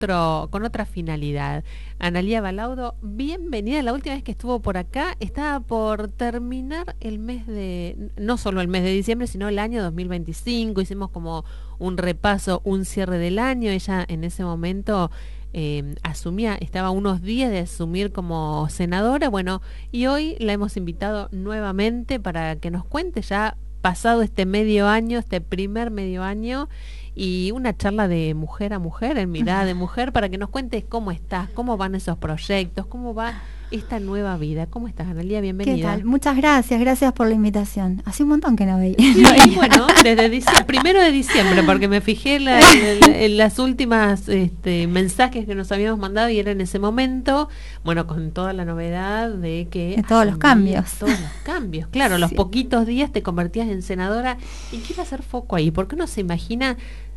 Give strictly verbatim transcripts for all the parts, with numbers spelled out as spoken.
otro, con otra finalidad. Analía Balaudo, bienvenida. La última vez que estuvo por acá estaba por terminar el mes de, no solo el mes de diciembre, sino el año dos mil veinticinco. Hicimos como un repaso, un cierre del año. Ella en ese momento eh, asumía, estaba a unos días de asumir como senadora. Bueno, y hoy la hemos invitado nuevamente para que nos cuente ya pasado este medio año, este primer medio año, y una charla de mujer a mujer, en mirada de mujer, para que nos cuentes cómo estás, cómo van esos proyectos, cómo va esta nueva vida. ¿Cómo estás, Analía? Bienvenida. ¿Qué tal? Muchas gracias, gracias por la invitación. Hace un montón que no veía. Sí, bueno, desde diciembre, primero de diciembre, porque me fijé en, la, en, en las últimas este, mensajes que nos habíamos mandado y era en ese momento, bueno, con toda la novedad de que... De todos los cambios. Todos los cambios, claro, sí. Los poquitos días te convertías en senadora. Y quiero hacer foco ahí, porque uno se imagina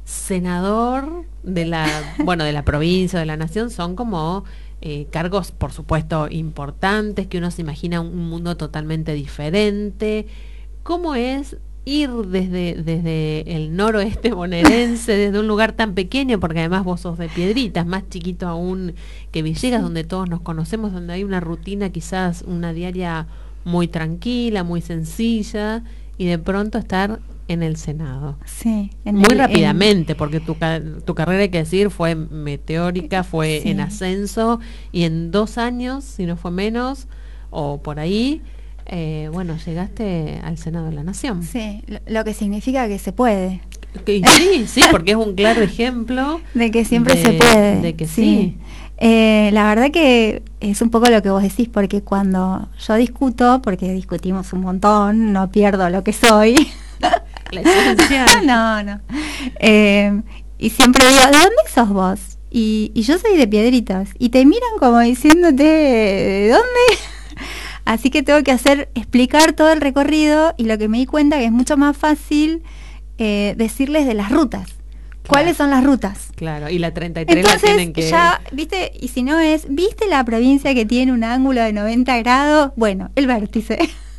senador de la, bueno, de la provincia, de la nación, son como... Eh, cargos, por supuesto, importantes, que uno se imagina un mundo totalmente diferente. ¿Cómo es ir desde, desde el noroeste bonaerense, desde un lugar tan pequeño, porque además vos sos de Piedritas, más chiquito aún que Villegas, sí, donde todos nos conocemos, donde hay una rutina quizás, una diaria muy tranquila, muy sencilla, y de pronto estar en el Senado? Sí, en muy el, rápidamente, en... porque tu, tu carrera, hay que decir, fue meteórica, fue sí. en ascenso, y en dos años, si no fue menos, o por ahí, eh, bueno, llegaste al Senado de la Nación. Sí, lo, lo que significa que se puede. Que, sí, sí, porque es un claro ejemplo de que siempre de, se puede. De que sí. sí. Eh, la verdad que es un poco lo que vos decís, porque cuando yo discuto, porque discutimos un montón, no pierdo lo que soy. La esencia. no, no. Eh, y siempre digo, ¿de dónde sos vos? Y, y yo soy de Piedritas. Y te miran como diciéndote, ¿de dónde? Así que tengo que hacer, explicar todo el recorrido, y lo que me di cuenta que es mucho más fácil eh, decirles de las rutas. Claro. ¿Cuáles son las rutas? Claro, y la treinta y tres Entonces, la tienen que... ya, viste, y si no es, ¿viste la provincia que tiene un ángulo de noventa grados? Bueno, el vértice.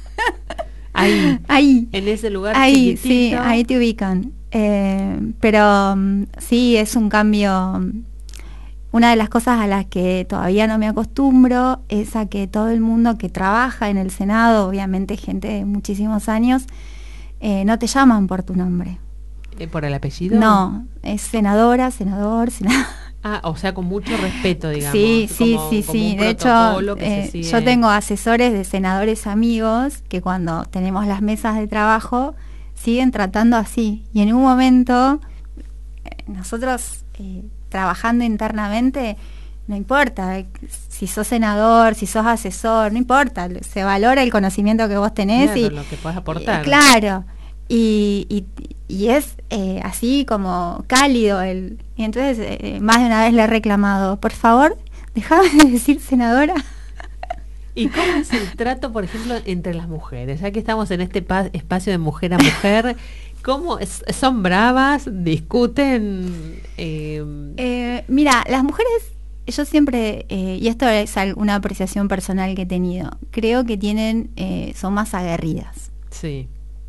Ahí, ahí, en ese lugar ahí, chiquitito. sí, ahí te ubican. Eh, pero um, sí, es un cambio. Una de las cosas a las que todavía no me acostumbro es a que todo el mundo que trabaja en el Senado, obviamente gente de muchísimos años, eh, no te llaman por tu nombre. ¿Por el apellido? No, es senadora, senador, senador. Ah, o sea, con mucho respeto, digamos. Sí, sí, como, sí, como sí. De hecho, eh, yo tengo asesores de senadores amigos que cuando tenemos las mesas de trabajo siguen tratando así. Y en un momento, eh, nosotros eh, trabajando internamente, no importa eh, si sos senador, si sos asesor, no importa. Se valora el conocimiento que vos tenés. Claro, y lo que podés aportar. Y, claro. Y, y, y es eh, así como cálido el y entonces eh, más de una vez le he reclamado, por favor, déjame de decir senadora. ¿Y cómo es el trato, por ejemplo, entre las mujeres? Ya que estamos en este pa- espacio de mujer a mujer, ¿cómo es, son bravas, discuten? Eh... Eh, mira, las mujeres, yo siempre, eh, y esto es una apreciación personal que he tenido, creo que tienen, eh, son más aguerridas. Sí.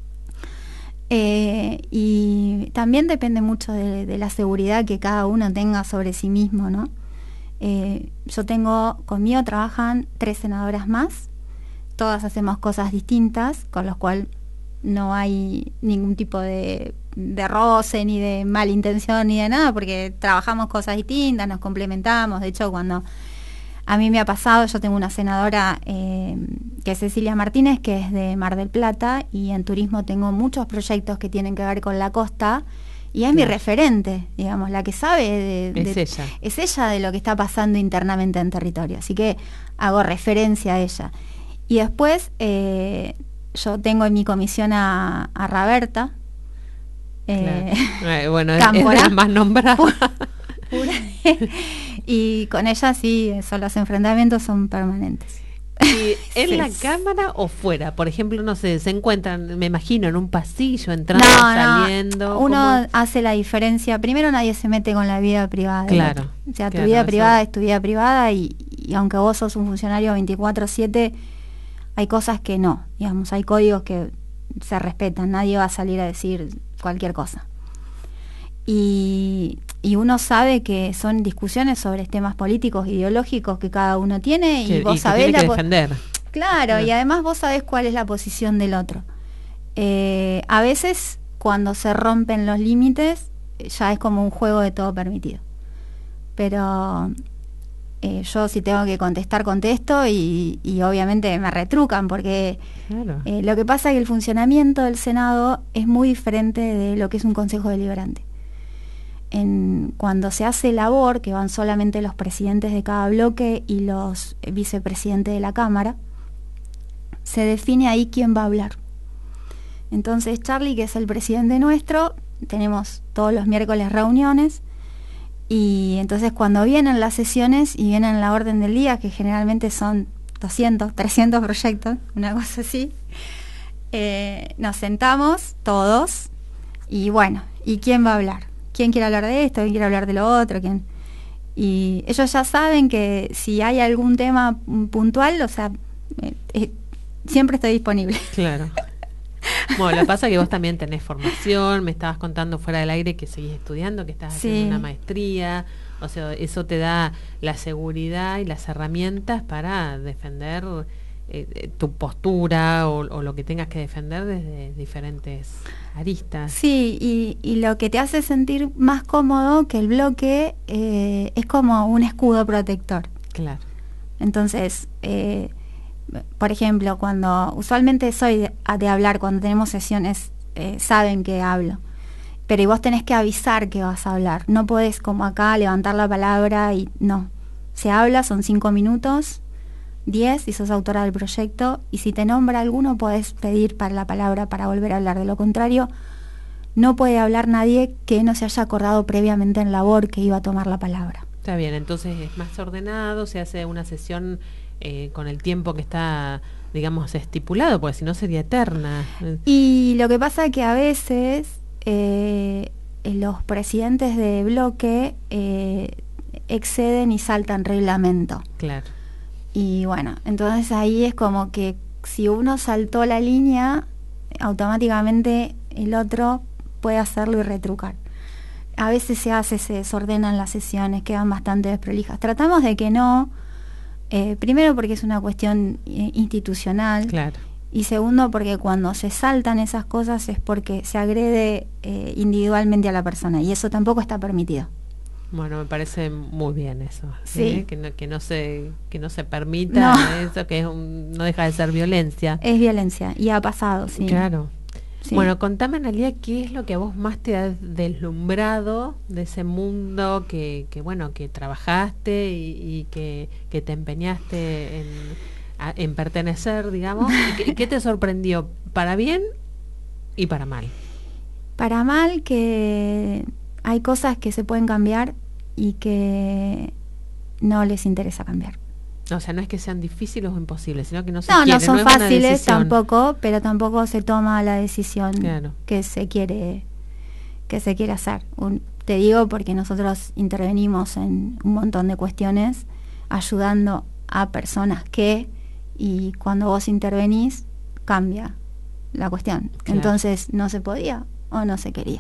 Eh, y también depende mucho de, de la seguridad que cada uno tenga sobre sí mismo, ¿no? Eh, yo tengo, conmigo trabajan tres senadoras más, todas hacemos cosas distintas, con lo cual no hay ningún tipo de, de roce, ni de mala intención, ni de nada, porque trabajamos cosas distintas, nos complementamos. De hecho, cuando a mí me ha pasado, yo tengo una senadora eh, que es Cecilia Martínez, que es de Mar del Plata, y en turismo tengo muchos proyectos que tienen que ver con la costa, y es claro. mi referente, digamos, la que sabe de, de, es ella. Es ella de lo que está pasando internamente en territorio, así que hago referencia a ella. Y después eh, yo tengo en mi comisión a, a Raberta, eh, claro. bueno, es, es de las más nombradas. Y con ella sí, eso, los enfrentamientos son permanentes. ¿Y en sí. la cámara o fuera? Por ejemplo, no sé, se encuentran, me imagino, en un pasillo, entrando, no, saliendo. No. Uno ¿cómo? hace la diferencia. Primero, nadie se mete con la vida privada. Claro. O sea, claro, tu vida eso. privada es tu vida privada, y, y aunque vos sos un funcionario veinticuatro siete, hay cosas que no. Digamos, hay códigos que se respetan. Nadie va a salir a decir cualquier cosa. Y, y uno sabe que son discusiones sobre temas políticos, ideológicos que cada uno tiene y que, vos y sabés que la tiene que defender. Claro, Ah. y además vos sabés cuál es la posición del otro. Eh, a veces cuando se rompen los límites ya es como un juego de todo permitido. Pero eh, yo si tengo que contestar, contesto y, y obviamente me retrucan porque Claro. eh, lo que pasa es que el funcionamiento del Senado es muy diferente de lo que es un Consejo Deliberante. En, cuando se hace labor, que van solamente los presidentes de cada bloque y los vicepresidentes de la Cámara, se define ahí quién va a hablar. Entonces Charlie, que es el presidente nuestro, tenemos todos los miércoles reuniones y entonces cuando vienen las sesiones y vienen la orden del día, que generalmente son doscientos, trescientos proyectos, una cosa así, eh, nos sentamos todos y bueno, ¿y quién va a hablar? ¿Quién quiere hablar de esto? ¿Quién quiere hablar de lo otro? ¿Quién? Y ellos ya saben que si hay algún tema puntual, o sea, eh, eh, siempre estoy disponible. Claro. Bueno, lo que pasa es que vos también tenés formación, me estabas contando fuera del aire que seguís estudiando, que estás haciendo Sí. una maestría, o sea, eso te da la seguridad y las herramientas para defender eh, tu postura o, o lo que tengas que defender desde diferentes aristas. Sí, y, y lo que te hace sentir más cómodo que el bloque eh, es como un escudo protector. Claro. Entonces, eh, por ejemplo, cuando usualmente soy de, de hablar, cuando tenemos sesiones, eh, saben que hablo, pero y vos tenés que avisar que vas a hablar. No podés como acá levantar la palabra y no. Se habla, son cinco minutos, diez si sos autora del proyecto, y si te nombra alguno podés pedir para la palabra para volver a hablar. De lo contrario, no puede hablar nadie que no se haya acordado previamente en labor que iba a tomar la palabra. Está bien, entonces es más ordenado, se hace una sesión eh, con el tiempo que está, digamos, estipulado, porque si no sería eterna. Y lo que pasa es que a veces eh, los presidentes de bloque eh, exceden y saltan reglamento. Claro. Y bueno, entonces ahí es como que si uno saltó la línea, automáticamente el otro puede hacerlo y retrucar. A veces se hace, se desordenan las sesiones, quedan bastante desprolijas. Tratamos de que no, eh, primero porque es una cuestión eh, institucional. Claro. Y segundo, porque cuando se saltan esas cosas es porque se agrede eh, individualmente a la persona y eso tampoco está permitido. Bueno, me parece muy bien eso, sí. ¿eh? que, no, que no se que no se permita no. eso, que es un, no deja de ser violencia. Es violencia y ha pasado, sí. Claro. Sí. Bueno, contame, Analía, ¿qué es lo que a vos más te ha deslumbrado de ese mundo que, que bueno, que trabajaste y, y que, que te empeñaste en, a, en pertenecer, digamos? ¿Y qué, qué te sorprendió, para bien y para mal? Para mal, que hay cosas que se pueden cambiar y que no les interesa cambiar. O sea, no es que sean difíciles o imposibles, sino que no se no, quieren. No, son no es fáciles tampoco, pero tampoco se toma la decisión claro. que se quiere que se quiere hacer. Un, te digo porque nosotros intervenimos en un montón de cuestiones ayudando a personas que, y cuando vos intervenís, cambia la cuestión. Claro. Entonces no se podía o no se quería.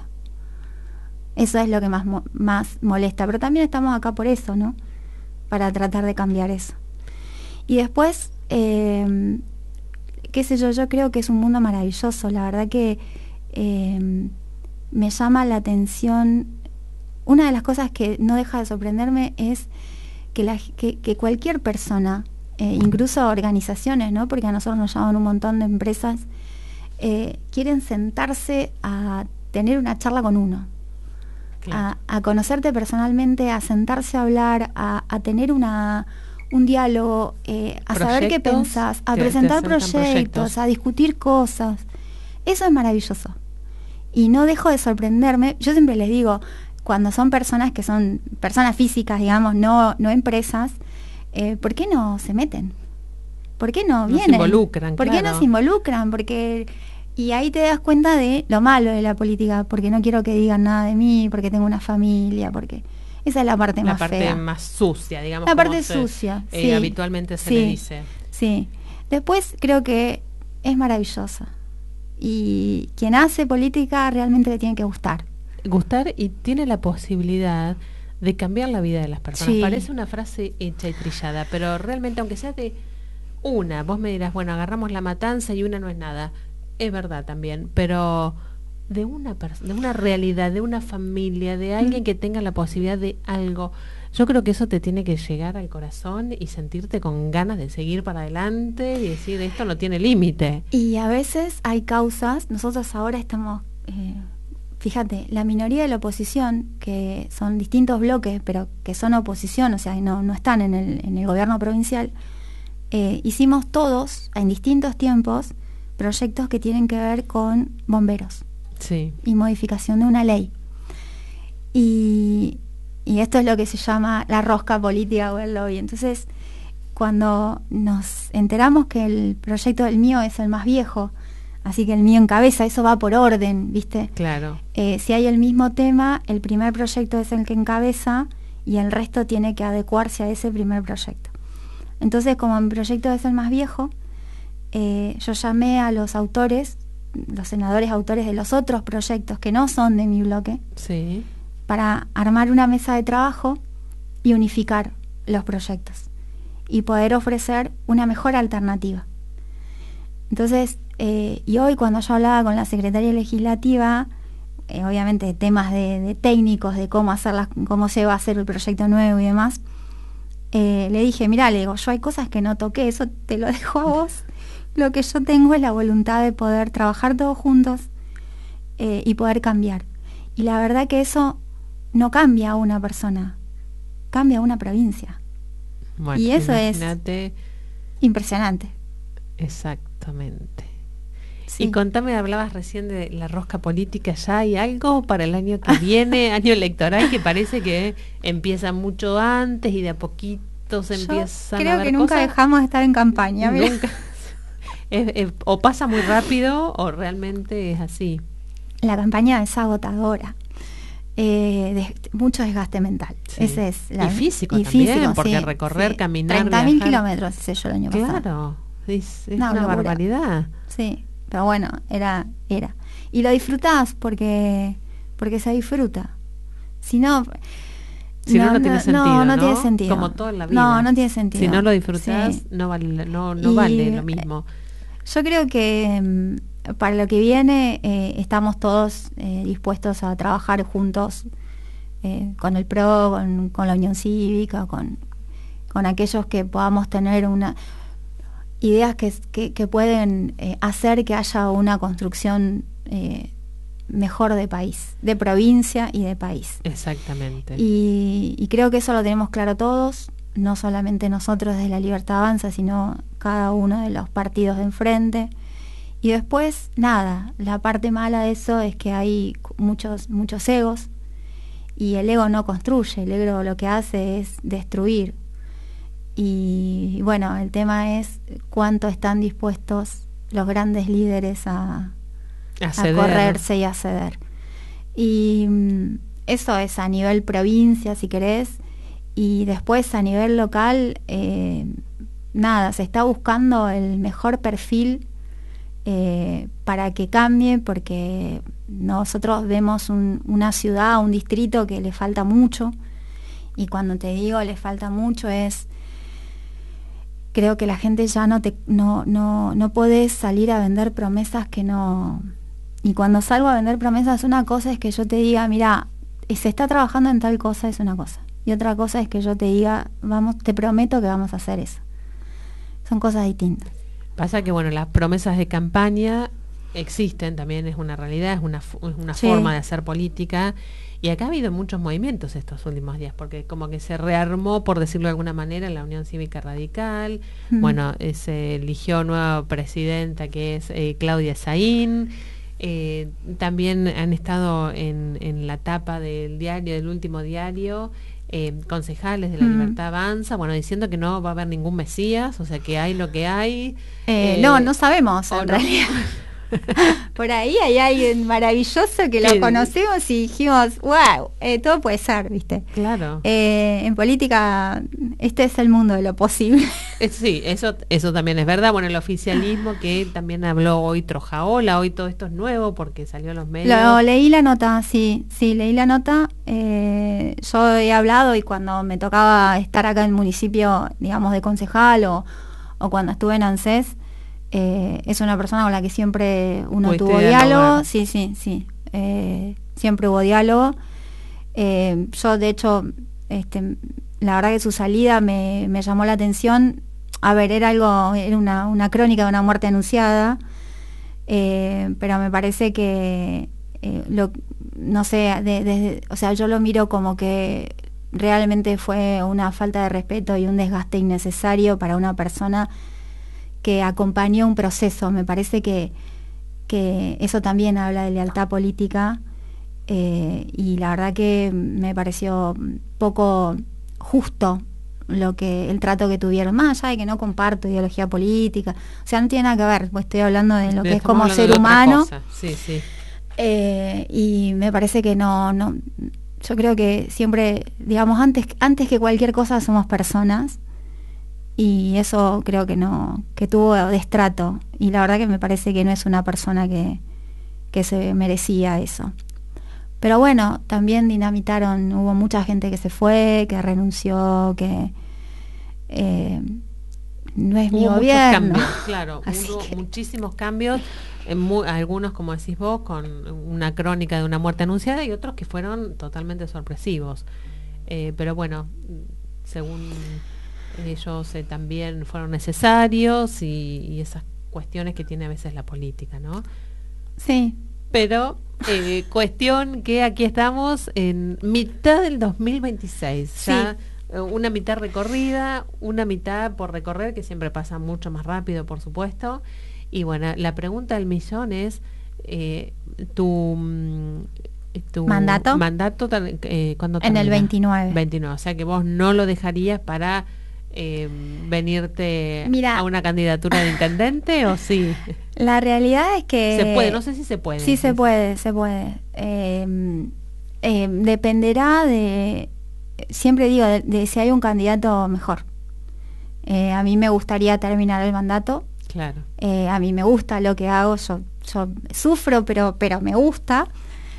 Eso es lo que más, más molesta, pero también estamos acá por eso, ¿no? Para tratar de cambiar eso. Y después, eh, qué sé yo, yo creo que es un mundo maravilloso. La verdad que eh, me llama la atención. Una de las cosas que no deja de sorprenderme es que, la, que, que cualquier persona, eh, incluso organizaciones, ¿no? Porque a nosotros nos llaman un montón de empresas, eh, quieren sentarse a tener una charla con uno. Claro. A, a conocerte personalmente, a sentarse a hablar, a, a tener una... un diálogo, eh, a saber qué pensás, a presentar proyectos, proyectos, a discutir cosas. Eso es maravilloso. Y no dejo de sorprenderme. Yo siempre les digo, cuando son personas que son personas físicas, digamos, no, no empresas, eh, ¿por qué no se meten? ¿Por qué no, no vienen? Se involucran, ¿Por claro. qué no se involucran? Porque... Y ahí te das cuenta de lo malo de la política, porque no quiero que digan nada de mí, porque tengo una familia, porque... Esa es la parte la más parte fea. más sucia, digamos. La parte se, sucia, eh, sí. Habitualmente se sí, le dice. Sí. Después creo que es maravillosa. Y quien hace política realmente le tiene que gustar. gustar y tiene la posibilidad de cambiar la vida de las personas. Sí. Parece una frase hecha y trillada, pero realmente, aunque sea de una, vos me dirás, bueno, agarramos La Matanza y una no es nada. Es verdad también, pero de una persona, de una realidad, de una familia, de alguien que tenga la posibilidad de algo. Yo creo que eso te tiene que llegar al corazón y sentirte con ganas de seguir para adelante y decir, esto no tiene límite. Y a veces hay causas, nosotros ahora estamos, eh, fíjate, la minoría de la oposición, que son distintos bloques, pero que son oposición, o sea, no, no están en el, en el gobierno provincial, eh, hicimos todos, en distintos tiempos, proyectos que tienen que ver con bomberos. Sí. Y modificación de una ley. Y, y esto es lo que se llama la rosca política o el lobby. Entonces, cuando nos enteramos que el proyecto del mío es el más viejo, así que el mío encabeza, eso va por orden, ¿viste? Claro. Eh, si hay el mismo tema, el primer proyecto es el que encabeza y el resto tiene que adecuarse a ese primer proyecto. Entonces, como mi proyecto es el más viejo, eh, yo llamé a los autores, los senadores autores de los otros proyectos que no son de mi bloque, Sí. para armar una mesa de trabajo y unificar los proyectos y poder ofrecer una mejor alternativa. Entonces, eh, y hoy cuando yo hablaba con la secretaria legislativa, eh, obviamente temas de, de técnicos, de cómo hacer las, cómo se va a hacer el proyecto nuevo y demás, eh, le dije, mirá, le digo, yo hay cosas que no toqué, eso te lo dejo a vos. Lo que yo tengo es la voluntad de poder trabajar todos juntos eh, y poder cambiar. Y la verdad que eso no cambia a una persona, cambia a una provincia. Bueno, y eso imagínate. Es impresionante. Exactamente. Sí. Y contame, hablabas recién de la rosca política, ¿ya hay algo para el año que viene, año electoral, que parece que empieza mucho antes y de a poquito se Yo empiezan creo a ver que nunca cosas? dejamos de estar en campaña. Mira. Nunca. Es, es, o pasa muy rápido o realmente es así. La campaña es agotadora. Eh, de, mucho desgaste mental. Sí. Ese es la, y físico y también, físico, porque sí, recorrer, sí. caminar, treinta mil viajar. kilómetros hice yo el año pasado. Claro, es, es No, una locura. barbaridad. Sí, pero bueno, era, era. Y lo disfrutás porque, porque se disfruta. Si no... Si no, no, no tiene sentido, no, ¿no? no tiene sentido. Como todo en la vida. No, no tiene sentido. Si no lo disfrutás, Sí. no vale, no, no Y, vale lo mismo. Yo creo que mm, para lo que viene eh, estamos todos eh, dispuestos a trabajar juntos eh, con el P R O, con, con la Unión Cívica, con, con aquellos que podamos tener una ideas que, que, que pueden eh, hacer que haya una construcción eh, mejor de país, de provincia y de país. Exactamente. Y, y creo que eso lo tenemos claro todos, no solamente nosotros desde La Libertad Avanza, sino cada uno de los partidos de enfrente. Y después, nada, la parte mala de eso es que hay muchos, muchos egos, y el ego no construye, el ego lo que hace es destruir. Y, y bueno, el tema es cuánto están dispuestos los grandes líderes a, a, a correrse y a ceder. Y mm, eso es a nivel provincia, si querés, y después a nivel local, eh, nada, se está buscando el mejor perfil eh, para que cambie, porque nosotros vemos un, una ciudad, un distrito que le falta mucho, y cuando te digo le falta mucho es... Creo que la gente ya no te no no no podés salir a vender promesas que no. Y cuando salgo a vender promesas, una cosa es que yo te diga, mira, se está trabajando en tal cosa, es una cosa. Y otra cosa es que yo te diga, vamos, te prometo que vamos a hacer eso. Son cosas distintas. Pasa que bueno, las promesas de campaña existen, también es una realidad, es una es una Sí. forma de hacer política. Y acá ha habido muchos movimientos estos últimos días, porque como que se rearmó, por decirlo de alguna manera, la Unión Cívica Radical. Mm. Bueno, eh, se eligió nueva presidenta, que es eh, Claudia Saín. Eh, también han estado en, en la tapa del diario, del último diario, eh, concejales de La Mm. Libertad Avanza, bueno, diciendo que no va a haber ningún Mesías, o sea, que hay lo que hay. Eh, Eh, no, no sabemos o en no. realidad. Por ahí hay alguien maravilloso que lo Sí. conocemos y dijimos, wow, eh, todo puede ser, ¿viste? Claro. Eh, en política, este es el mundo de lo posible. Eh, Sí, eso, eso también es verdad. Bueno, el oficialismo que también habló hoy Trojaola, hoy todo esto es nuevo porque salió en los medios. Lo leí la nota, sí, sí, leí la nota. Eh, yo he hablado y cuando me tocaba estar acá en el municipio, digamos, de concejal o, o cuando estuve en ANSES, eh, es una persona con la que siempre uno Pudiste tuvo dialogar. diálogo. Sí, sí, sí. Eh, siempre hubo diálogo. Eh, yo, de hecho, este, la verdad que su salida me, me llamó la atención. A ver, era algo, era una, una crónica de una muerte anunciada. Eh, pero me parece que eh, lo, no sé, de, de, o sea, yo lo miro como que realmente fue una falta de respeto y un desgaste innecesario para una persona que acompañó un proceso. Me parece que, que eso también habla de lealtad política, eh, y la verdad que me pareció poco justo lo que el trato que tuvieron, más allá de que no comparto ideología política, o sea, no tiene nada que ver, pues estoy hablando de lo que es como ser humano. Sí, sí. Eh, y me parece que no, no, yo creo que siempre, digamos, antes, antes que cualquier cosa somos personas, y eso creo que no, que tuvo destrato, y la verdad que me parece que no es una persona que, que se merecía eso. Pero bueno, también dinamitaron, hubo mucha gente que se fue, que renunció, que eh, no es Hubo mi muchos gobierno. cambios, claro, Así hubo que- muchísimos cambios, en mu- algunos, como decís vos, con una crónica de una muerte anunciada y otros que fueron totalmente sorpresivos. Eh, pero bueno, según ellos eh, también fueron necesarios y, y esas cuestiones que tiene a veces la política, ¿no? Sí, Pero eh, cuestión que aquí estamos en mitad del dos mil veintiséis, Sí. ya eh, una mitad recorrida, una mitad por recorrer, que siempre pasa mucho más rápido, por supuesto. Y bueno, la pregunta del millón es, eh, tu, mm, tu ¿Mandato? mandato tal- eh, ¿cuándo En el termina? veintinueve. veintinueve, o sea que vos no lo dejarías para eh, venirte Mira. a una candidatura de intendente, ¿o sí? la realidad es que... Se puede, no sé si se puede. Sí, se puede, se puede. Eh, eh, dependerá de, siempre digo, de, de si hay un candidato mejor. Eh, a mí me gustaría terminar el mandato. Claro. Eh, a mí me gusta lo que hago, yo, yo sufro, pero, pero me gusta.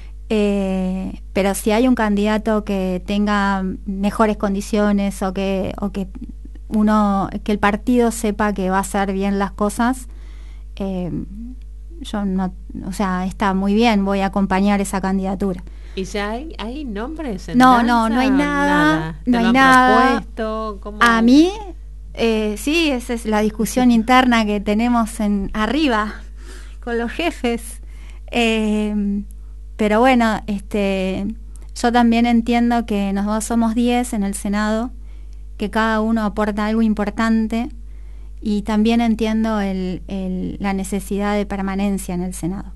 Eh, pero si hay un candidato que tenga mejores condiciones o que, o que uno, que el partido sepa que va a hacer bien las cosas, eh, yo no, o sea, está muy bien, voy a acompañar esa candidatura. ¿Y ya hay, hay nombres en No, danza? no, no hay nada, ¿Te no lo hay han nada. propuesto? ¿Cómo? A mí, eh, sí, esa es la discusión interna que tenemos en arriba con los jefes. Eh, pero bueno, este, yo también entiendo que nosotros somos diez en el Senado, que cada uno aporta algo importante, y también entiendo el, el, la necesidad de permanencia en el Senado.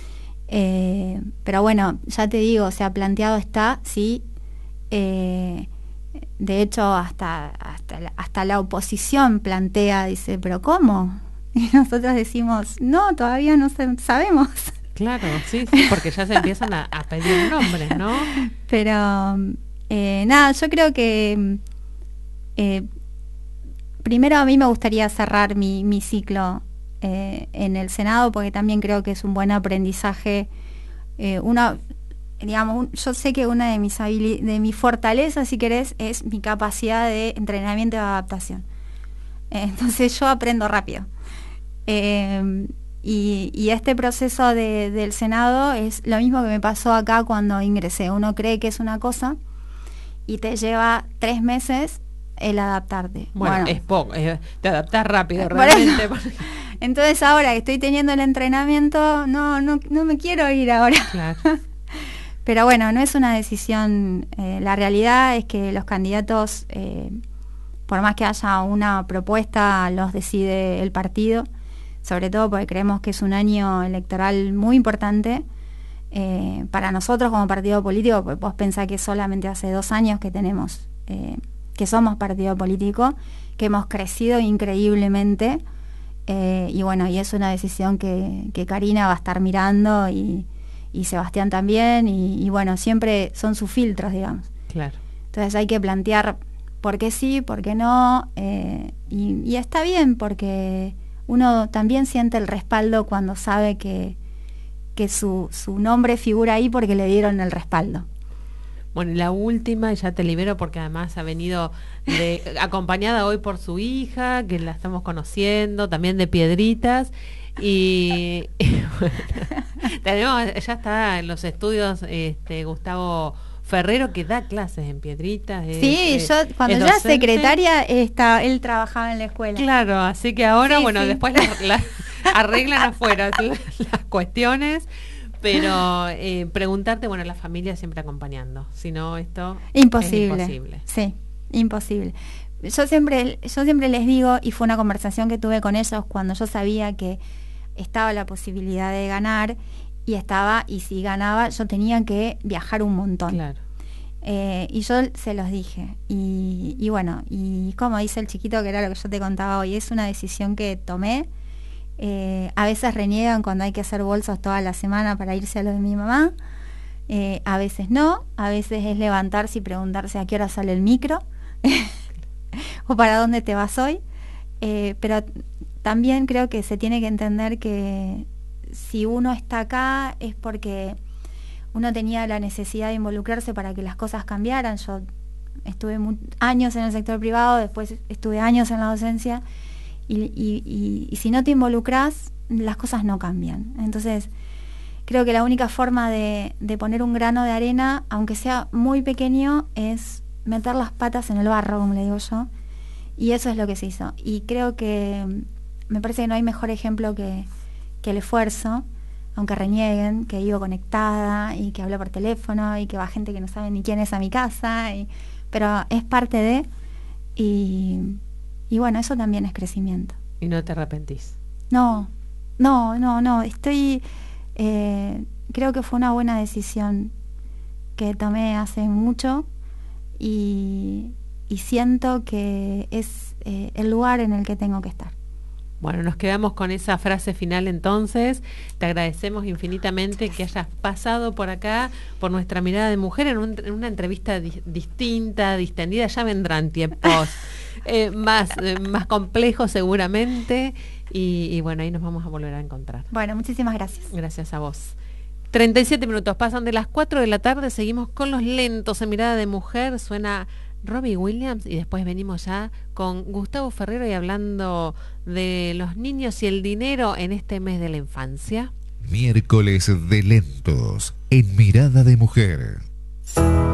Eh, pero bueno, ya te digo, o sea, planteado está, sí. Eh, de hecho, hasta, hasta, la, hasta la oposición plantea, dice, ¿pero cómo? Y nosotros decimos, no, todavía no se, sabemos. Claro, sí, sí, porque ya se empiezan a, a pedir nombres, ¿no? Pero eh, nada, yo creo que eh, primero a mí me gustaría cerrar mi, mi ciclo eh, en el Senado, porque también creo que es un buen aprendizaje. Eh, una, digamos, un, yo sé que una de mis habili- de mis fortalezas, si querés, es mi capacidad de entrenamiento y adaptación. Eh, entonces yo aprendo rápido. Eh, y, y este proceso de, del Senado es lo mismo que me pasó acá cuando ingresé. Uno cree que es una cosa y te lleva tres meses el adaptarte. Bueno, Bueno, es poco, eh, te adaptás rápido, Por realmente. eso. porque- entonces ahora que estoy teniendo el entrenamiento, no, no, no me quiero ir ahora. Claro. Pero bueno, no es una decisión. Eh, la realidad es que los candidatos, eh, por más que haya una propuesta, los decide el partido, sobre todo porque creemos que es un año electoral muy importante eh, para nosotros como partido político, porque vos pensás que solamente hace dos años que tenemos, eh, que somos partido político, que hemos crecido increíblemente, Eh, y bueno, y es una decisión que, que Karina va a estar mirando y, y Sebastián también, y, y bueno, siempre son sus filtros, digamos. Claro. Entonces hay que plantear por qué sí, por qué no, eh, y, y está bien, porque uno también siente el respaldo cuando sabe que, que su, su nombre figura ahí porque le dieron el respaldo. Bueno, y la última, y ya te libero porque además ha venido de, acompañada hoy por su hija, que la estamos conociendo, también de Piedritas, y, y bueno, tenemos, ya está en los estudios este, Gustavo Ferrero, que da clases en Piedritas. Sí, es, yo cuando yo era secretaria, está, él trabajaba en la escuela. Claro, así que ahora, sí, bueno, sí. Después la, la, arreglan afuera las, las cuestiones. Pero eh, preguntarte, bueno, la familia siempre acompañando, si no esto imposible. Es imposible. Sí, imposible. Yo siempre, yo siempre les digo, y fue una conversación que tuve con ellos cuando yo sabía que estaba la posibilidad de ganar, y estaba, y si ganaba, yo tenía que viajar un montón. Claro. Eh, y yo se los dije. Y, y bueno, y como dice el chiquito, que era lo que yo te contaba hoy, es una decisión que tomé. Eh, a veces reniegan cuando hay que hacer bolsos toda la semana para irse a lo de mi mamá, eh, a veces no, a veces es levantarse y preguntarse a qué hora sale el micro o para dónde te vas hoy, eh, pero también creo que se tiene que entender que si uno está acá es porque uno tenía la necesidad de involucrarse para que las cosas cambiaran. Yo estuve muy, años en el sector privado, después estuve años en la docencia. Y, y, y, y si no te involucras, las cosas no cambian. Entonces, creo que la única forma de, de poner un grano de arena, aunque sea muy pequeño, es meter las patas en el barro, como le digo yo. Y eso es lo que se hizo. Y creo que me parece que no hay mejor ejemplo que, que el esfuerzo, aunque renieguen, que vivo conectada y que hablo por teléfono y que va gente que no sabe ni quién es a mi casa. Y, pero es parte de... Y, Y bueno, eso también es crecimiento. ¿Y no te arrepentís? No, no, no, no. Estoy, eh, creo que fue una buena decisión que tomé hace mucho y, y siento que es eh, el lugar en el que tengo que estar. Bueno, nos quedamos con esa frase final entonces. Te agradecemos infinitamente que hayas pasado por acá, por Nuestra Mirada de Mujer, en, un, en una entrevista di- distinta, distendida. Ya vendrán tiempos eh, más, eh, más complejos seguramente. Y, y bueno, ahí nos vamos a volver a encontrar. Bueno, muchísimas gracias. Gracias a vos. treinta y siete minutos, pasan de las cuatro de la tarde, seguimos con los lentos en Mirada de Mujer. Suena Robbie Williams y después venimos ya con Gustavo Ferrero y hablando de los niños y el dinero en este mes de la infancia. Miércoles de lentos en Mirada de Mujer.